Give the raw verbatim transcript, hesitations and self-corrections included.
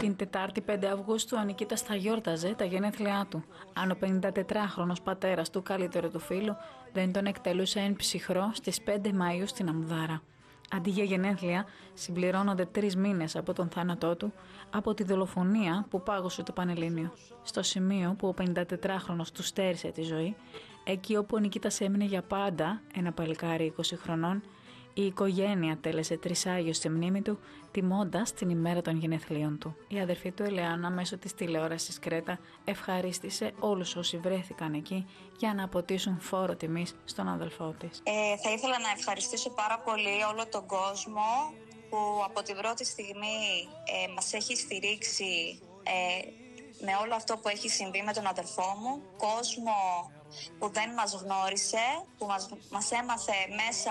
Την Τετάρτη πέντε Αυγούστου ο Νικήτας θα γιόρταζε τα γενέθλιά του, αν ο πενηντατετράχρονος πατέρας του καλύτερου του φίλου δεν τον εκτελούσε εν ψυχρό στις πέντε Μαΐου στην Αμδάρα. Αντί για γενέθλια, συμπληρώνονται τρεις μήνες από τον θάνατό του από τη δολοφονία που πάγωσε το Πανελλήνιο. Στο σημείο που ο πενηντατετράχρονος του στέρισε τη ζωή, εκεί όπου ο Νικήτας έμεινε για πάντα, ένα παλικάρι είκοσι χρονών, η οικογένεια τέλεσε τρισάγιο στη μνήμη του, τιμώντας την ημέρα των γενεθλίων του. Η αδερφή του Ελεάνα, μέσω της τηλεόρασης Κρέτα, ευχαρίστησε όλους όσοι βρέθηκαν εκεί για να αποτίσουν φόρο τιμής στον αδελφό της. Ε, θα ήθελα να ευχαριστήσω πάρα πολύ όλο τον κόσμο που από την πρώτη στιγμή ε, μας έχει στηρίξει ε, με όλο αυτό που έχει συμβεί με τον αδελφό μου. Κόσμο που δεν μας γνώρισε, που μας, μας έμαθε μέσα